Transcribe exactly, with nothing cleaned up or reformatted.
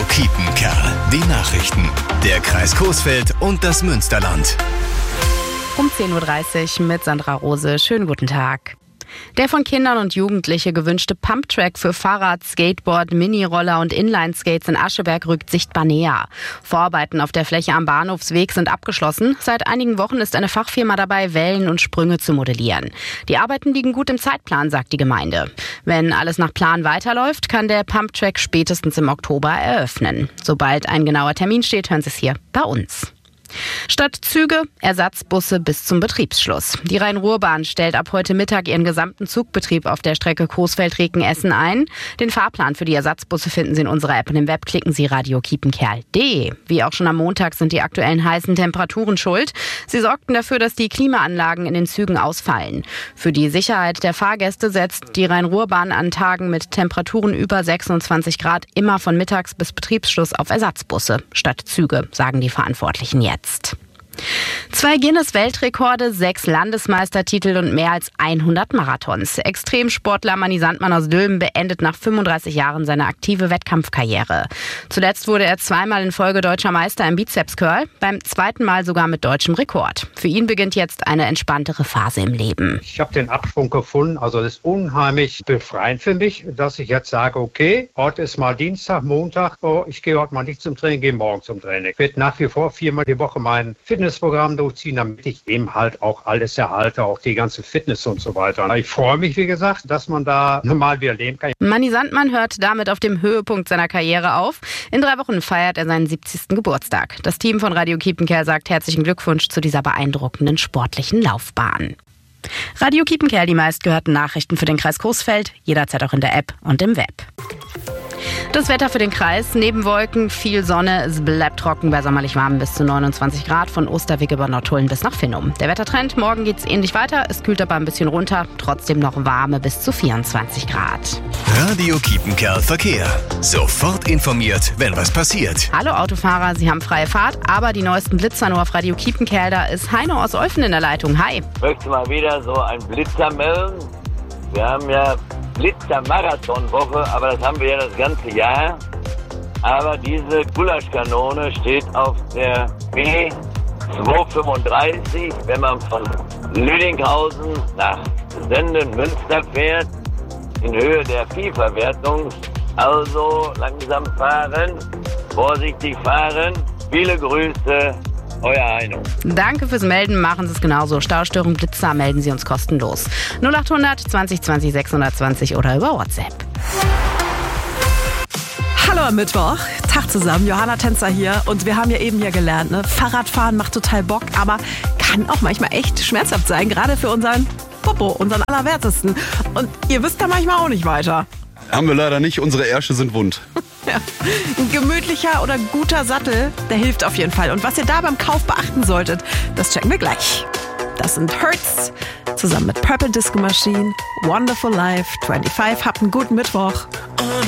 Kiepenkerl. Die Nachrichten. Der Kreis Coesfeld und das Münsterland. Um zehn Uhr dreißig mit Sandra Rose. Schönen guten Tag. Der von Kindern und Jugendlichen gewünschte Pumptrack für Fahrrad, Skateboard, Miniroller und Inlineskates in Ascheberg rückt sichtbar näher. Vorarbeiten auf der Fläche am Bahnhofsweg sind abgeschlossen. Seit einigen Wochen ist eine Fachfirma dabei, Wellen und Sprünge zu modellieren. Die Arbeiten liegen gut im Zeitplan, sagt die Gemeinde. Wenn alles nach Plan weiterläuft, kann der Pumptrack spätestens im Oktober eröffnen. Sobald ein genauer Termin steht, hören Sie es hier bei uns. Statt Züge, Ersatzbusse bis zum Betriebsschluss. Die Rhein-Ruhr-Bahn stellt ab heute Mittag ihren gesamten Zugbetrieb auf der Strecke Coesfeld-Reken-Essen ein. Den Fahrplan für die Ersatzbusse finden Sie in unserer App und im Web. Klicken Sie radio kiepenkerl punkt de. Wie auch schon am Montag sind die aktuellen heißen Temperaturen schuld. Sie sorgten dafür, dass die Klimaanlagen in den Zügen ausfallen. Für die Sicherheit der Fahrgäste setzt die Rhein-Ruhr-Bahn an Tagen mit Temperaturen über sechsundzwanzig Grad immer von Mittags bis Betriebsschluss auf Ersatzbusse statt Züge, sagen die Verantwortlichen jetzt. Zwei Guinness-Weltrekorde, sechs Landesmeistertitel und mehr als hundert Marathons. Extremsportler Manni Sandmann aus Dülmen beendet nach fünfunddreißig Jahren seine aktive Wettkampfkarriere. Zuletzt wurde er zweimal in Folge deutscher Meister im Bizeps-Curl, beim zweiten Mal sogar mit deutschem Rekord. Für ihn beginnt jetzt eine entspanntere Phase im Leben. Ich habe den Abschwung gefunden, also das ist unheimlich befreiend für mich, dass ich jetzt sage, okay, heute ist mal Dienstag, Montag, oh, ich gehe heute mal nicht zum Training, gehe morgen zum Training. Ich werde nach wie vor viermal die Woche mein Fitnessprogramm durchziehen, damit ich eben halt auch alles erhalte, auch die ganze Fitness und so weiter. Ich freue mich, wie gesagt, dass man da normal wieder leben kann. Manni Sandmann hört damit auf dem Höhepunkt seiner Karriere auf. In drei Wochen feiert er seinen siebzigsten Geburtstag. Das Team von Radio Kiepenkerl sagt herzlichen Glückwunsch zu dieser beeindruckenden sportlichen Laufbahn. Radio Kiepenkerl, die meistgehörten Nachrichten für den Kreis Coesfeld, jederzeit auch in der App und im Web. Das Wetter für den Kreis, neben Wolken, viel Sonne, es bleibt trocken bei sommerlich warm bis zu neunundzwanzig Grad von Osterweg über Nordtulln bis nach Finnum. Der Wettertrend, morgen geht's ähnlich weiter, es kühlt aber ein bisschen runter, trotzdem noch warme bis zu vierundzwanzig Grad. Radio Kiepenkerl Verkehr. Sofort informiert, wenn was passiert. Hallo Autofahrer, Sie haben freie Fahrt, aber die neuesten Blitzer nur auf Radio Kiepenkerl, da ist Heino aus Olfen in der Leitung. Hi. Ich möchte mal wieder so einen Blitzer melden. Wir haben ja Blitzer-Marathon-Woche, aber das haben wir ja das ganze Jahr. Aber diese Gulaschkanone steht auf der B zweihundertfünfunddreißig, wenn man von Lüdinghausen nach Senden-Münster fährt, in Höhe der Viehverwertung. Also langsam fahren, vorsichtig fahren. Viele Grüße. Euer Heino. Danke fürs Melden, machen Sie es genauso. Staustörung, Blitzer, melden Sie uns kostenlos. null achthundert zwanzig zwanzig sechshundertzwanzig oder über WhatsApp. Hallo am Mittwoch, Tag zusammen, Johanna Tänzer hier und wir haben ja eben hier gelernt, ne? Fahrradfahren macht total Bock, aber kann auch manchmal echt schmerzhaft sein, gerade für unseren Popo, unseren Allerwertesten. Und ihr wisst da manchmal auch nicht weiter. Haben wir leider nicht, unsere Ärsche sind wund. Ja. Ein gemütlicher oder guter Sattel, der hilft auf jeden Fall. Und was ihr da beim Kauf beachten solltet, das checken wir gleich. Das sind Hertz, zusammen mit Purple Disco Machine, Wonderful Life, fünfundzwanzig. Habt einen guten Mittwoch.